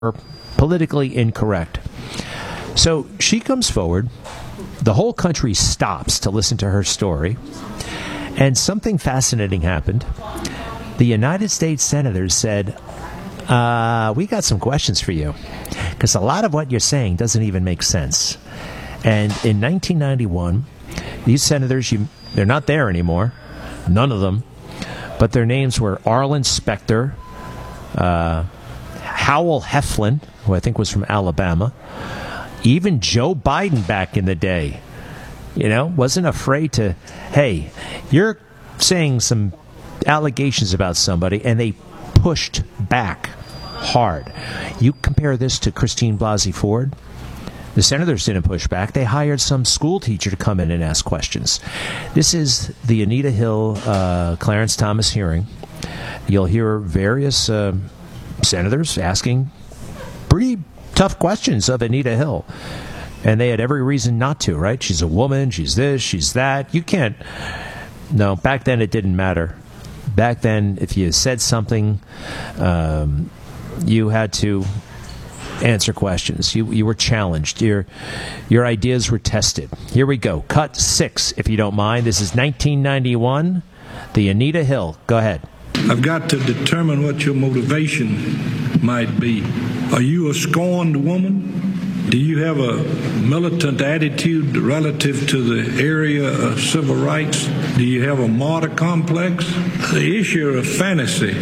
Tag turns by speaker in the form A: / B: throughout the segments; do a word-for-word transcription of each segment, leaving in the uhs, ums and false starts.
A: politically incorrect. So she comes forward. The whole country stops to listen to her story. And something fascinating happened. The United States senators said, uh, we got some questions for you, because a lot of what you're saying doesn't even make sense. And in nineteen ninety-one, these senators, you, they're not there anymore, none of them, but their names were Arlen Specter, uh, Howell Heflin, who I think was from Alabama, even Joe Biden back in the day, you know, wasn't afraid to, hey, you're saying some allegations about somebody, and they pushed back hard. You compare this to Christine Blasey Ford. The senators didn't push back. They hired some school teacher to come in and ask questions. This is the Anita Hill, uh, Clarence Thomas hearing. You'll hear various uh, senators asking pretty tough questions of Anita Hill. And they had every reason not to, right? She's a woman, she's this, she's that. You can't... No, back then it didn't matter. Back then, if you said something, um, you had to answer questions. You you were challenged. Your your ideas were tested. Here we go. Cut six, if you don't mind. This is nineteen ninety-one. The Anita Hill. Go ahead.
B: I've got to determine what your motivation might be. Are you a scorned woman? Do you have a militant attitude relative to the area of civil rights? Do you have a martyr complex? The issue of fantasy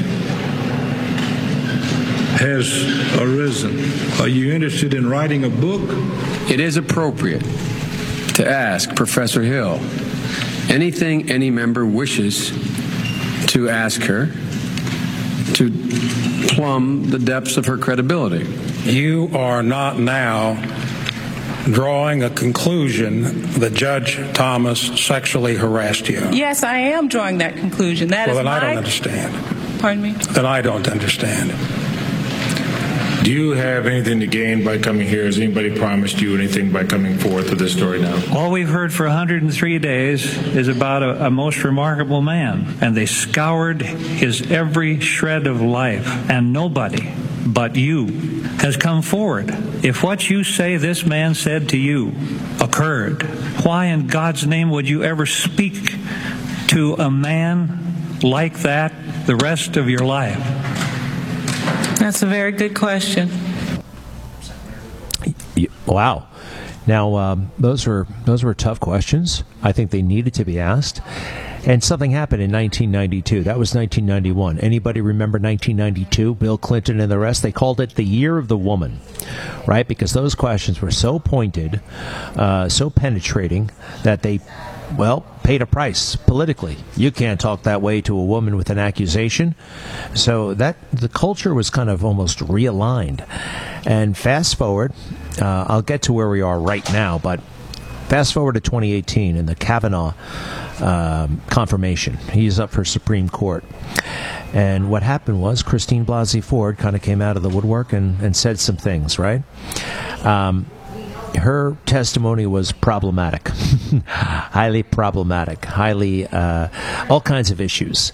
B: has arisen. Are you interested in writing a book?
C: It is appropriate to ask Professor Hill anything any member wishes to ask her to plumb the depths of her credibility.
D: You are not now drawing a conclusion that Judge Thomas sexually harassed you.
E: Yes, I am drawing that conclusion. That
D: well,
E: is
D: then I
E: my...
D: don't understand.
E: Pardon me?
D: Then I don't understand.
F: Do you have anything to gain by coming here? Has anybody promised you anything by coming forth with this story now?
G: All we've heard for one hundred three days is about a, a most remarkable man, and they scoured his every shred of life, and nobody but you has come forward. If what you say this man said to you occurred, why in God's name would you ever speak to a man like that the rest of your life?
E: That's a very good question.
A: Wow. Now, um, those were those were tough questions. I think they needed to be asked. And something happened in nineteen ninety-two. That was nineteen ninety-one. Anybody remember nineteen ninety-two? Bill Clinton and the rest? They called it the year of the woman, right? Because those questions were so pointed, uh, so penetrating, that they, well, paid a price politically. You can't talk that way to a woman with an accusation. So that the culture was kind of almost realigned. And fast forward, uh, I'll get to where we are right now, but fast forward to twenty eighteen and the Kavanaugh um, confirmation. He's up for Supreme Court. And what happened was Christine Blasey Ford kind of came out of the woodwork and, and said some things, right? Um, her testimony was problematic, highly problematic, highly, uh, all kinds of issues.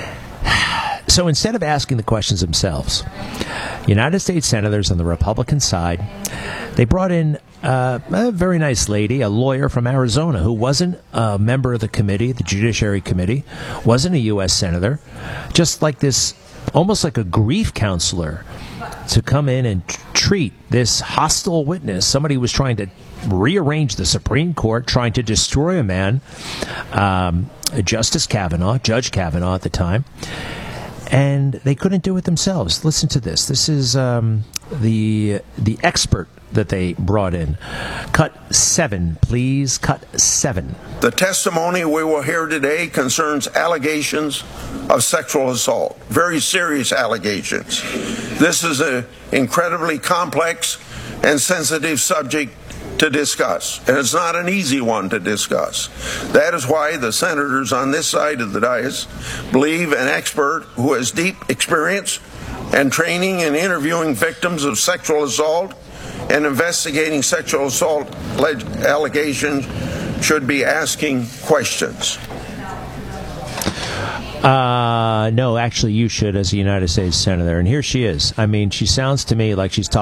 A: So instead of asking the questions themselves, United States senators on the Republican side, they brought in uh, a very nice lady, a lawyer from Arizona, who wasn't a member of the committee, the Judiciary Committee, wasn't a U S senator, just like this, almost like a grief counselor, to come in and t- treat this hostile witness, somebody who was trying to rearrange the Supreme Court, trying to destroy a man, um, Justice Kavanaugh, Judge Kavanaugh at the time. And they couldn't do it themselves. Listen to this. This is um, the the expert that they brought in. Cut seven, please. Cut seven.
H: The testimony we will hear today concerns allegations of sexual assault, very serious allegations. This is an incredibly complex and sensitive subject to discuss, and it's not an easy one to discuss. That is why the senators on this side of the dais believe an expert who has deep experience and training in interviewing victims of sexual assault and investigating sexual assault allegations should be asking questions.
A: Uh, no, actually, you should as a United States Senator. And here she is. I mean, she sounds to me like she's talking.